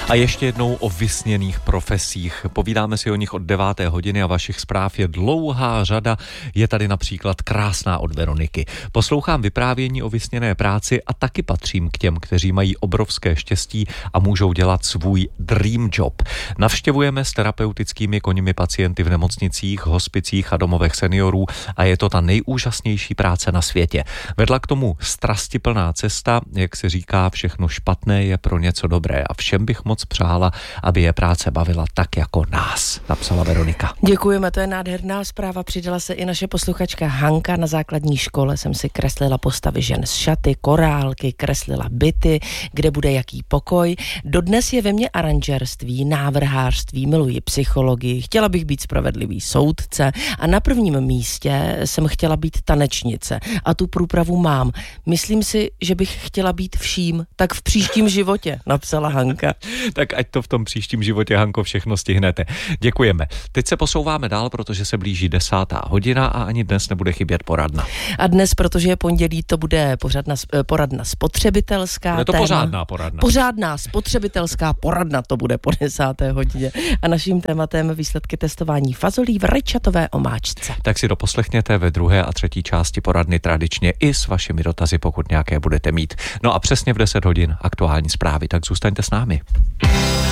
A ještě jednou o vysněných profesích. Povídáme si o nich od 9. hodiny a vašich zpráv je dlouhá řada. Je tady například krásná od Veroniky. Poslouchám vyprávění o vysněné práci a taky patřím k těm, kteří mají obrovské štěstí a můžou dělat svůj dream job. Navštěvujeme s terapeutickými koňmi pacienty v nemocnicích, hospicích a domovech seniorů a je to ta nejúžasnější práce na světě. Vedla k tomu strastiplná cesta, jak se říká, všechno špatné je pro něco dobré a všem bych moc přála, aby je práce bavila tak jako nás, napsala Veronika. Děkujeme, to je nádherná zpráva. Přidala se i naše posluchačka Hanka. Na základní škole jsem si kreslila postavy žen z šaty, korálky, kreslila byty, kde bude jaký pokoj. Dodnes je ve mně aranžérství, návrhářství, miluji psychologii, chtěla bych být spravedlivý soudce a na prvním místě jsem chtěla být tanečnice a tu průpravu mám. Myslím si, že bych chtěla být vším, tak v příštím životě, napsala Hanka. Tak ať to v tom příštím životě, Hanko, všechno stihnete. Děkujeme. Teď se posouváme dál, protože se blíží 10. hodina a ani dnes nebude chybět poradna. A dnes, protože je pondělí, to bude poradna spotřebitelská. Je to pořádná poradna. Pořádná spotřebitelská poradna to bude po 10. hodině. A naším tématem výsledky testování fazolí v rajčatové omáčce. Tak si doposlechněte ve druhé a třetí části poradny tradičně i s vašimi dotazy, pokud nějaké budete mít. No a přesně v 10 hodin aktuální zprávy, tak zůstaňte s námi.